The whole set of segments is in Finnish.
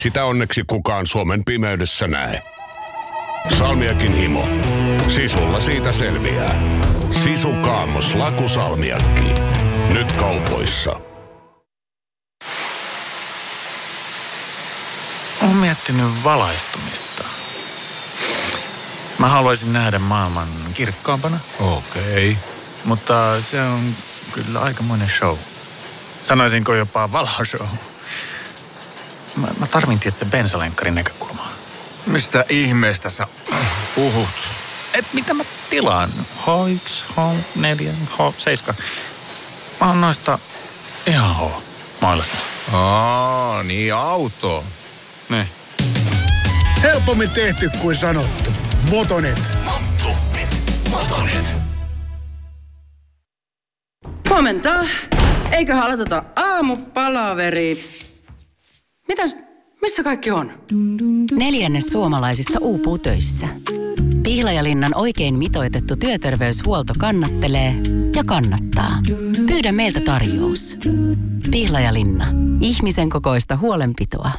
Sitä onneksi kukaan Suomen pimeydessä näe. Salmiakin himo. Sisulla siitä selviää. Sisu Kaamos Lakusalmiakki. Nyt kaupoissa. Olen miettinyt valaistumista. Mä haluaisin nähdä maailman kirkkaampana. Okei. Mutta se on kyllä aikamoinen show. Sanoisinko jopa valoshow. Mä tarvin tietysti bensalenkkarin näkökulmaa. Mistä ihmeestä sä puhut? Et mitä mä tilaan? H1, H4, H7. Mä oon noista ihan H-mailassa. Niin auto. Niin. Helpommin tehty kuin sanottu. Motonet. Motonet. Huomenta. Eiköhän aloiteta aamupalaveri. Missä kaikki on? 4 suomalaisista uupuu töissä. Pihlajalinnan oikein mitoitettu työterveyshuolto kannattelee ja kannattaa. Pyydä meiltä tarjous. Pihlajalinna. Ihmisen kokoista huolenpitoa.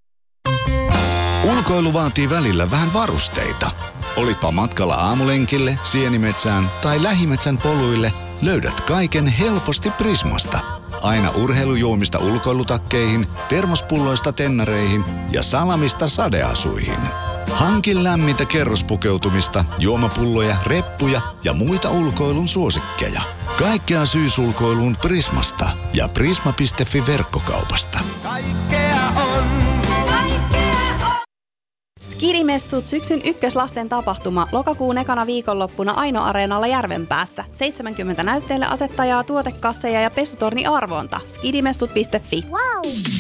Ulkoilu vaatii välillä vähän varusteita. Olipa matkalla aamulenkille, sienimetsään tai lähimetsän poluille, löydät kaiken helposti Prismasta. Aina urheilujuomista ulkoilutakkeihin, termospulloista tennareihin ja salamista sadeasuihin. Hankin lämmintä kerrospukeutumista, juomapulloja, reppuja ja muita ulkoilun suosikkeja. Kaikkea syysulkoiluun Prismasta ja prisma.fi verkkokaupasta. Kaikkea on. Skidimessut syksyn ykköslasten tapahtuma lokakuun ekana viikonloppuna Aino-areenalla Järvenpäässä. 70 näytteille asettajaa, tuotekasseja ja pesutorni arvonta. Skidimessut.fi. Wow.